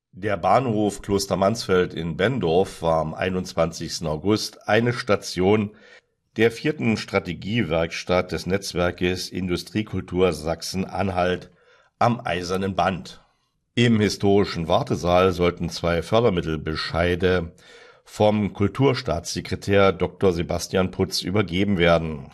Der Bahnhof Klostermansfeld in Benndorf war am 21. August eine Station der 4. Strategiewerkstatt des Netzwerkes Industriekultur Sachsen-Anhalt am Eisernen Band. Im historischen Wartesaal sollten 2 Fördermittelbescheide vom Kulturstaatssekretär Dr. Sebastian Putz übergeben werden.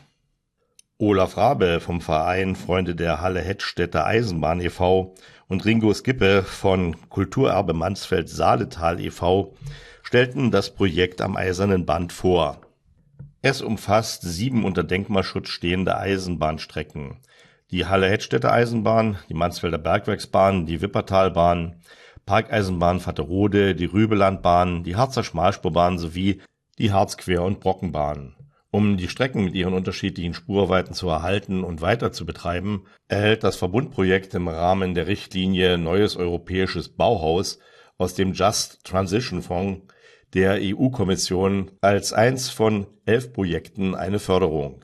Olaf Rabe vom Verein Freunde der Halle-Hettstädter Eisenbahn e.V. und Ringo Skippe von Kulturerbe Mansfeld-Saaletal e.V. stellten das Projekt am Eisernen Band vor. Es umfasst 7 unter Denkmalschutz stehende Eisenbahnstrecken: die Halle-Hettstädter Eisenbahn, die Mansfelder Bergwerksbahn, die Wippertalbahn, Parkeisenbahn Vatterode, die Rübelandbahn, die Harzer Schmalspurbahn sowie die Harzquer- und Brockenbahn. Um die Strecken mit ihren unterschiedlichen Spurweiten zu erhalten und weiter zu betreiben, erhält das Verbundprojekt im Rahmen der Richtlinie Neues Europäisches Bauhaus aus dem Just Transition Fonds der EU-Kommission als eins von 11 Projekten eine Förderung.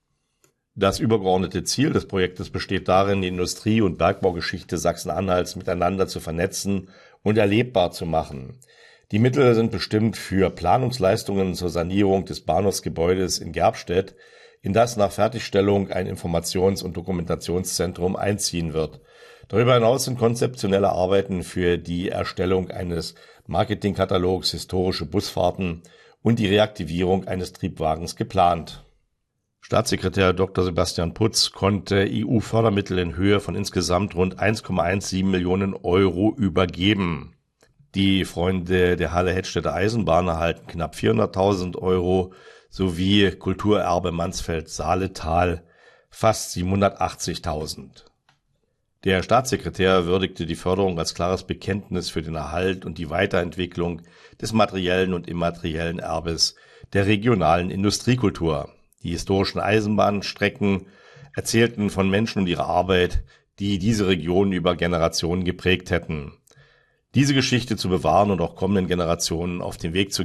Das übergeordnete Ziel des Projektes besteht darin, die Industrie- und Bergbaugeschichte Sachsen-Anhalts miteinander zu vernetzen und erlebbar zu machen. Die Mittel sind bestimmt für Planungsleistungen zur Sanierung des Bahnhofsgebäudes in Gerbstedt, in das nach Fertigstellung ein Informations- und Dokumentationszentrum einziehen wird. Darüber hinaus sind konzeptionelle Arbeiten für die Erstellung eines Marketingkatalogs, historische Busfahrten und die Reaktivierung eines Triebwagens geplant. Staatssekretär Dr. Sebastian Putz konnte EU-Fördermittel in Höhe von insgesamt rund 1,17 Millionen Euro übergeben. Die Freunde der Halle-Hettstädter Eisenbahn erhalten knapp 400.000 Euro sowie Kulturerbe Mansfeld-Saaletal fast 780.000. Der Staatssekretär würdigte die Förderung als klares Bekenntnis für den Erhalt und die Weiterentwicklung des materiellen und immateriellen Erbes der regionalen Industriekultur. Die historischen Eisenbahnstrecken erzählten von Menschen und ihrer Arbeit, die diese Region über Generationen geprägt hätten. Diese Geschichte zu bewahren und auch kommenden Generationen auf den Weg zu